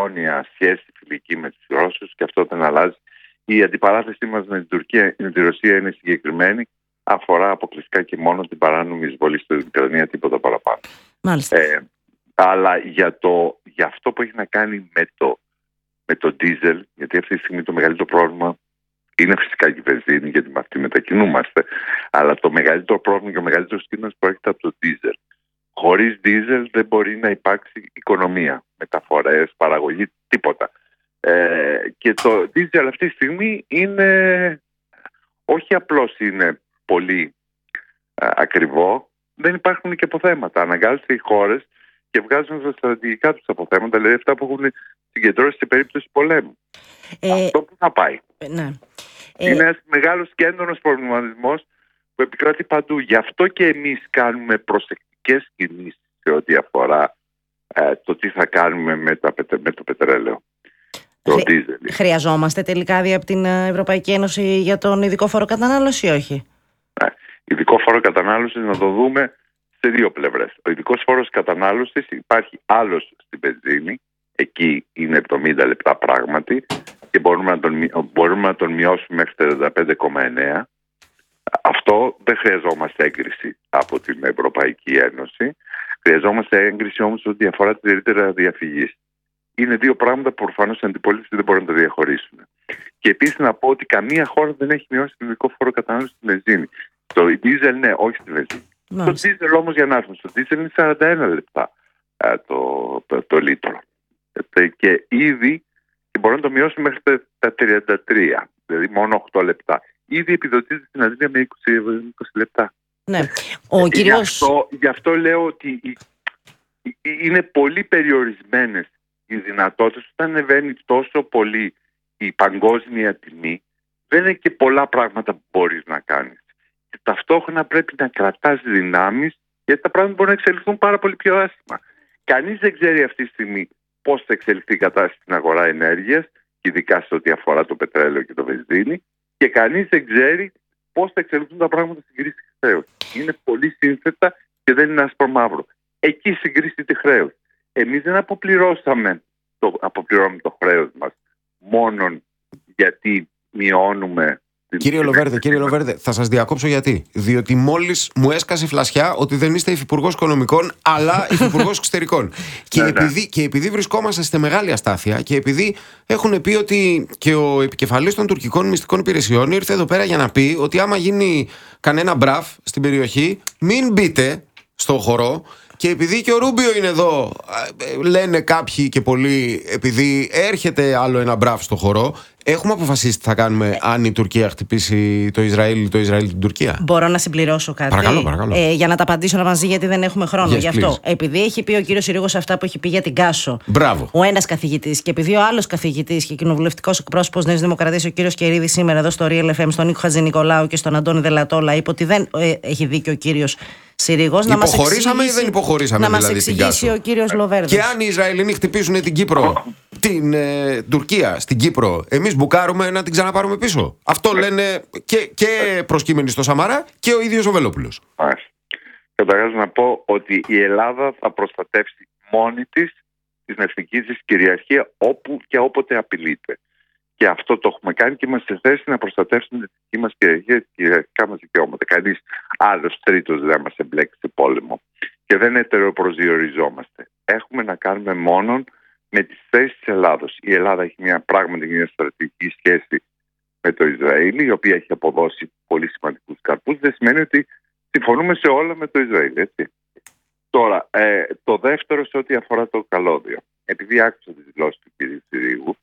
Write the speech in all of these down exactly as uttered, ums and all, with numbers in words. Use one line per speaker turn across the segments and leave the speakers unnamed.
αιώνια σχέση φιλική με τους Ρώσους και αυτό δεν αλλάζει. Η αντιπαράθεσή μας με την Τουρκία, με τη Ρωσία είναι συγκεκριμένη. Αφορά αποκλειστικά και μόνο την παράνομη εισβολή στην Ουκρανία, τίποτα παραπάνω.
Μάλιστα.
Ε, αλλά για, το, για αυτό που έχει να κάνει με το, με το ντίζελ, γιατί αυτή τη στιγμή το μεγαλύτερο πρόβλημα είναι φυσικά και η βενζίνη, γιατί με αυτή μετακινούμαστε. Αλλά το μεγαλύτερο πρόβλημα και ο μεγαλύτερο κίνδυνος προέρχεται από το ντίζελ. Χωρίς ντίζελ δεν μπορεί να υπάρξει οικονομία, μεταφορές, παραγωγή, τίποτα. Ε, και το ντίζελ αυτή τη στιγμή είναι, όχι απλώς είναι πολύ α, ακριβό, δεν υπάρχουν και αποθέματα. Αναγκάζονται οι χώρες και βγάζουν τα στρατηγικά τους αποθέματα, δηλαδή αυτά που έχουν συγκεντρώσει σε περίπτωση πολέμου. Ε, Αυτό που θα πάει.
Ναι.
Είναι ένας μεγάλος και έντονος προβληματισμός που επικρατεί παντού. Γι' αυτό και εμείς κάνουμε προσεκτικές κινήσεις σε ό,τι αφορά ε, το τι θα κάνουμε με, τα, με το πετρέλαιο. Το
Χρει... Χρειαζόμαστε τελικά άδεια από την Ευρωπαϊκή Ένωση για τον ειδικό φόρο κατανάλωση ή όχι?
Ναι. Ειδικό φόρο κατανάλωσης να το δούμε σε δύο πλευρές. Ο ειδικός φόρος κατανάλωσης υπάρχει άλλος στην βενζίνη. Εκεί είναι εβδομήντα λεπτά πράγματι και μπορούμε να τον, μπορούμε να τον μειώσουμε μέχρι τριάντα πέντε κόμμα εννέα. Αυτό δεν χρειαζόμαστε έγκριση από την Ευρωπαϊκή Ένωση. Χρειαζόμαστε έγκριση όμως ό,τι αφορά τη ρήτρα διαφυγής. Είναι δύο πράγματα που προφανώς οι αντιπολίτες δεν μπορούν να τα διαχωρίσουν. Και επίσης να πω ότι καμία χώρα δεν έχει μειώσει τον ειδικό φόρο κατανάλωση στη βενζίνη. Το ντίζελ ναι, όχι στη βενζίνη. Το ντίζελ όμως, για να έρθουμε στο ντίζελ, είναι σαράντα ένα λεπτά το, το, το λίτρο. Και ήδη και μπορούμε να το μειώσουμε μέχρι τα τριάντα τρία, δηλαδή μόνο οκτώ λεπτά. Ήδη επιδοτίζεται στην Αγγλία με είκοσι, είκοσι λεπτά.
Ναι. Ο κύριος...
γι, αυτό, γι' αυτό λέω ότι είναι πολύ περιορισμένες οι δυνατότητες. Όταν ανεβαίνει τόσο πολύ η παγκόσμια τιμή, δεν είναι και πολλά πράγματα που μπορείς να κάνεις. Και ταυτόχρονα πρέπει να κρατάς δυνάμεις, γιατί τα πράγματα μπορούν να εξελιχθούν πάρα πολύ πιο άσχημα. Κανείς δεν ξέρει αυτή τη στιγμή πώς θα εξελιχθεί η κατάσταση στην αγορά ενέργειας, ειδικά σε ό,τι αφορά το πετρέλαιο και το βενζίνη, και κανείς δεν ξέρει πώς θα εξελιχθούν τα πράγματα στην κρίση χρέους. Είναι πολύ σύνθετα και δεν είναι άσπρο μαύρο. Εκεί συγκρίστη χρέος. Εμείς δεν αποπληρώσαμε το, αποπληρώνουμε το χρέος μας μόνον γιατί μειώνουμε.
Κύριε Λοβέρδε, κύριε Λοβέρδε, θα σας διακόψω γιατί. Διότι μόλις μου έσκασε φλασιά ότι δεν είστε υφυπουργός οικονομικών, αλλά υφυπουργός εξωτερικών. και,
ναι,
επειδή,
ναι.
και επειδή βρισκόμαστε στη μεγάλη αστάθεια και επειδή έχουν πει ότι και ο επικεφαλής των τουρκικών μυστικών υπηρεσιών ήρθε εδώ πέρα για να πει ότι άμα γίνει κανένα μπραφ στην περιοχή, μην μπείτε στο χορό. Και επειδή και ο Ρούμπιο είναι εδώ, λένε κάποιοι και πολλοί, επειδή έρχεται άλλο ένα μπραφ στο χορό, έχουμε αποφασίσει τι θα κάνουμε αν η Τουρκία χτυπήσει το Ισραήλ ή το Ισραήλ την Τουρκία.
Μπορώ να συμπληρώσω κάτι?
Παρακαλώ, παρακαλώ.
Ε, για να τα απαντήσω μαζί, γιατί δεν έχουμε χρόνο.
Yes,
γι' αυτό.
Please.
Επειδή έχει πει ο κύριος Συρίγος αυτά που έχει πει για την Κάσο.
Μπράβο.
Ο ένας καθηγητής και επειδή ο άλλος καθηγητής και κοινοβουλευτικός εκπρόσωπος Νέας Δημοκρατίας, ο κύριος Κερίδης, σήμερα εδώ στο Real εφ εμ, στον Νίκο Χατζηνικολάου και στον Αντώνη Δελατόλα, είπε ότι δεν ε, έχει δίκιο ο κύριος Συρίγος.
Υποχωρήσαμε ή δεν υποχωρήσαμε,
να
δηλαδή,
μας εξηγήσει ο κύριος Λοβέρδος.
Και αν οι Ισραηλινοί χτυπήσουν την Κύπρο, την ε, Τουρκία στην Κύπρο, εμείς μπουκάρουμε να την ξαναπάρουμε πίσω. Αυτό λένε και, και προσκύμενοι στο Σαμαρά και ο ίδιος ο Βελόπουλος.
Καταρχάς να πω ότι η Ελλάδα θα προστατεύσει μόνη της την εθνική της κυριαρχία όπου και όποτε απειλείται. Και αυτό το έχουμε κάνει και είμαστε σε θέση να προστατεύσουμε την εθνική μας κυριαρχία, τα κυριαρχικά μας δικαιώματα. Κανείς άλλος τρίτος δεν μας εμπλέξει σε πόλεμο. Και δεν ετεροπροσδιοριζόμαστε. Έχουμε να κάνουμε μόνο με τις θέσεις της Ελλάδος. Η Ελλάδα έχει μια πράγματι μια στρατηγική σχέση με το Ισραήλ, η οποία έχει αποδώσει πολύ σημαντικούς καρπούς. Δεν σημαίνει ότι συμφωνούμε σε όλα με το Ισραήλ, έτσι. Τώρα, ε, το δεύτερο σε ό,τι αφορά το καλώδιο. Επειδή άκουσα τις δηλώσεις του κ. Συρίγου,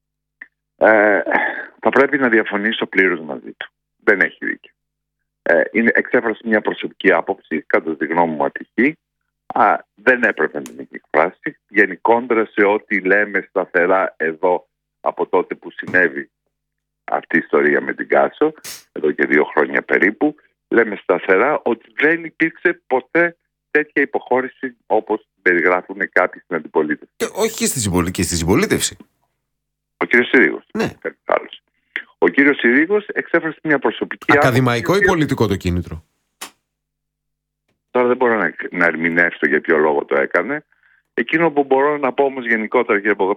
ε, θα πρέπει να διαφωνήσω πλήρως μαζί του. Δεν έχει δίκιο. Ε, είναι, εξέφρασε μια προσωπική άποψη, κατά τη γνώμη μου ατυχή. Α, δεν έπρεπε να την έχει εκφράσει. Γενικότερα σε ό,τι λέμε σταθερά εδώ από τότε που συνέβη αυτή η ιστορία με την Κάσο, εδώ και δύο χρόνια περίπου, λέμε σταθερά ότι δεν υπήρξε ποτέ τέτοια υποχώρηση όπως περιγράφουν κάποιοι στην αντιπολίτευση.
Και όχι και στη, συμπολ... και στη συμπολίτευση.
Ο κύριος Συρίγος.
Ναι.
Ο κύριος Συρίγος εξέφρασε μια προσωπική
ακαδημαϊκό
άποψη,
ή πολιτικό το κίνητρο?
Τώρα δεν μπορώ να, να ερμηνεύσω για ποιο λόγο το έκανε. Εκείνο που μπορώ να πω όμως γενικότερα, κύριε Ποδοπάτρη,